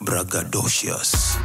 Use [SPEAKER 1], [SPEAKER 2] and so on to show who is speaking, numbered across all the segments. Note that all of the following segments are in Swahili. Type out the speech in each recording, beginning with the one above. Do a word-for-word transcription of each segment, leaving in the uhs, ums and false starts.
[SPEAKER 1] Bragadocious.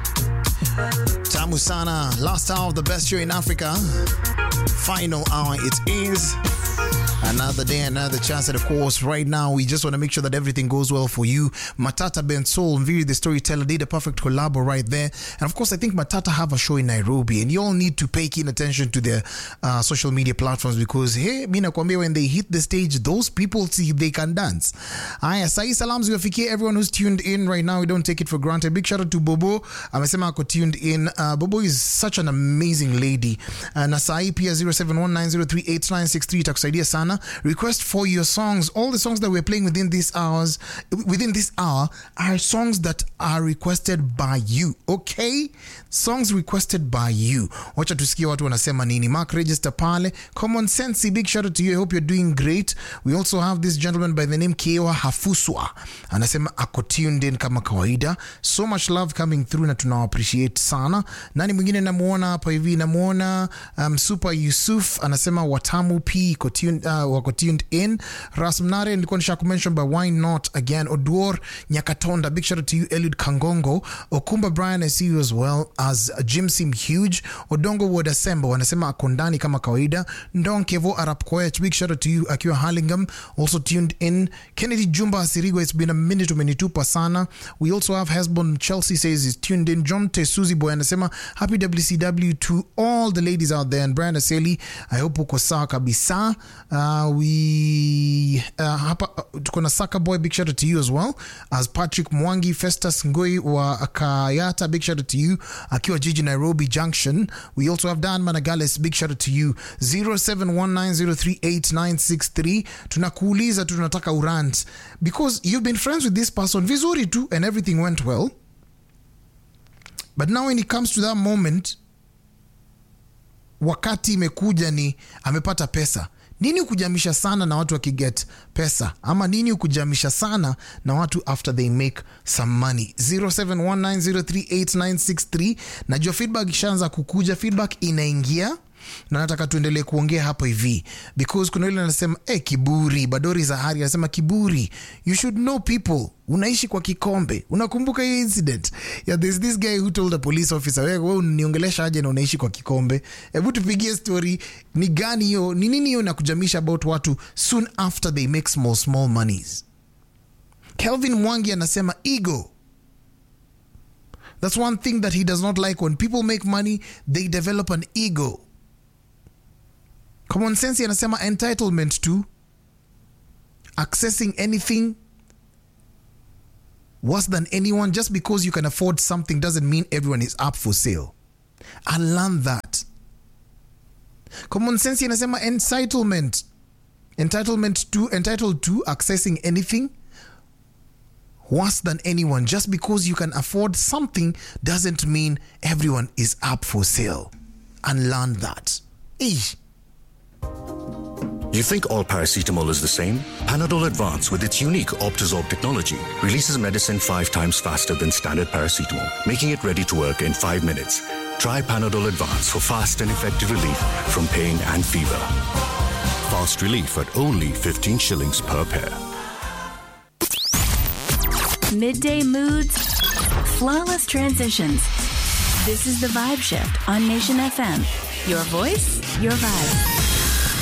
[SPEAKER 2] Tamu sana. Last hour of the best show in Africa. Final hour it is. Another day, another chance. And of course, right now, we just want to make sure that everything goes well for you. Matata Bensoul, Mviri the storyteller, did a perfect collab right there. And of course, I think Matata have a show in Nairobi. And you all need to pay keen attention to their uh, social media platforms because, hey, mina kwambia, when they hit the stage, those people see they can dance. Aya, sahi salams wafikie everyone who's tuned in right now. We don't take it for granted. Big shout out to Bobo. Amesema ako tuned in. Uh, Bobo is such an amazing lady. Uh, na sahi pia zero seven one nine zero three eight nine six three itakusaidia sana. Request for your songs. All the songs that we're playing within these hours, within this hour, are songs that are requested by you. Okay, songs requested by you. Wacha tusikie watu wanasema nini. Mark register pale. Common Sense, big shout out to you. I hope you're doing great. We also have this gentleman by the name Kewa Hafuswa. Anasema ako tuned in kama kawaida. So much love coming through na tuna appreciate sana. Nani mwingine namuona hapa hivi? Namuona um, Super Yusuf anasema Watamu P iko tuned, uh, wako tuned in. Rasmnare nilikuwa nisha kumention by Why Not again. Oduor Nyakatonda, big shout out to you. Eliud Kangongo, Okumba Brian, I see you as well as Jim Sim Huge. Odongo Woda Sembo anasema akondani kama kawaida. Ndon Kevo Arap Koech, big shout out to you akiwa Harlingam, also tuned in. Kennedy Jumba Asirigo, it's been a minute umenitupa sana. We also have Hesbon Chelsea says he's tuned in. John Tesuzi Boy anasema happy W C W to all the ladies out there. And Brian Aseli, I hope uko sawa kabisa. Uh, we uh, hapa uh, tuko na Saka Boy, big shout out to you as well as Patrick Mwangi. Festus Ngoi wa Kayata, big shout out to you akiwa jiji Nairobi Junction. We also have Dan Managales, big shout out to you. zero seven one nine zero three eight nine six three. Tunakuuliza tunataka urant because you've been friends with this person vizuri tu and everything went well, but now when it comes to that moment, wakati imekuja ni amepata pesa. Nini ukujamisha sana na watu wakiget pesa? Ama nini ukujamisha sana na watu after they make some money? zero seven one nine zero three eight nine six three. Najua feedback ishaanza kukuja, feedback inaingia na nataka tuendelee kuongea hapa hivi because kuna yule anasema eh, kiburi. Badori Zahari anasema kiburi, you should know people, unaishi kwa kikombe. Unakumbuka hiyo incident? Yeah, there's this guy who told a police officer, wewe uniongelesha aje na unaishi kwa kikombe? Hebu tupigie story, ni gani hiyo, ni nini hiyo nakujamisha about watu soon after they make small small monies? Kelvin Mwangi anasema ego. That's one thing that he does not like. When people make money, they develop an ego. Common Sense anasema entitlement to accessing anything worse than anyone. Just because you can afford something doesn't mean everyone is up for sale. I learned that. Common Sense anasema entitlement entitlement to entitled to accessing anything worse than anyone. Just because you can afford something doesn't mean everyone is up for sale. And learn that. Eesh.
[SPEAKER 3] You think all paracetamol is the same? Panadol Advance, with its unique Optizorb technology, releases medicine five times faster than standard paracetamol, making it ready to work in five minutes. Try Panadol Advance for fast and effective relief from pain and fever. Fast relief at only fifteen shillings per pair.
[SPEAKER 4] Midday moods, flawless transitions. This is the Vibe Shift on Nation F M. Your voice, your vibe.